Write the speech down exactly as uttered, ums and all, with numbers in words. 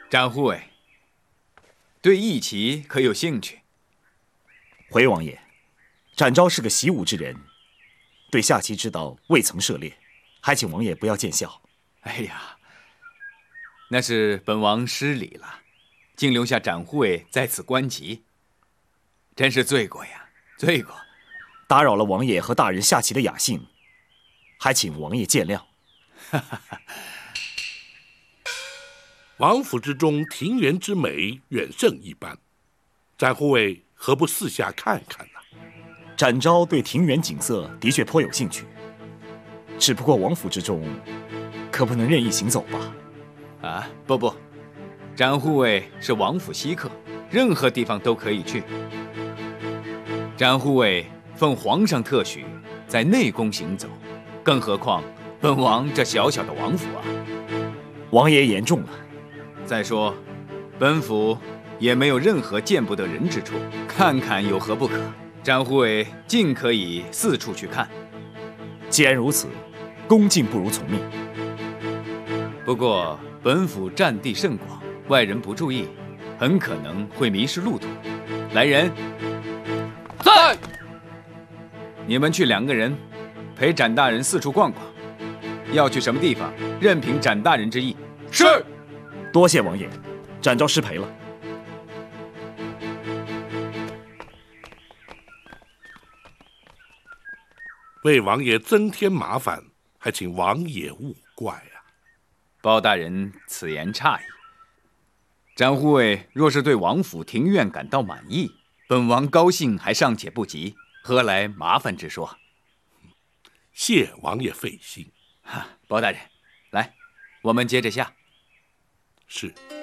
展护卫，对弈棋可有兴趣？ 回王爷，展昭是个习武之人，对下棋之道未曾涉猎，还请王爷不要见笑。 哎呀，那是本王失礼了，竟留下展护卫在此观棋，真是罪过呀，罪过！ 打扰了王爷和大人下棋的雅兴，还请王爷见谅。 哈哈哈。 王府之中庭园之美远胜一般，展护卫何不四下看看呢？ 展昭对庭园景色的确颇有兴趣，只不过王府之中可不能任意行走吧？ 啊，不不，展护卫是王府稀客，任何地方都可以去。展护卫奉皇上特许，在内宫行走，更何况本王这小小的王府啊！ 王爷言重了。 再说，本府也没有任何见不得人之处，看看有何不可？展护卫尽可以四处去看。 既然如此，恭敬不如从命。 不过本府占地甚广，外人不注意，很可能会迷失路途。来人， 在！ 你们去两个人，陪展大人四处逛逛。要去什么地方，任凭展大人之意。 是。 多谢王爷，展昭失陪了。 为王爷增添麻烦，还请王爷勿怪啊。 包大人此言差矣。展护卫若是对王府庭院感到满意，本王高兴还尚且不及，何来麻烦之说？ 谢王爷费心。 哈，包大人，来，我们接着下。 是。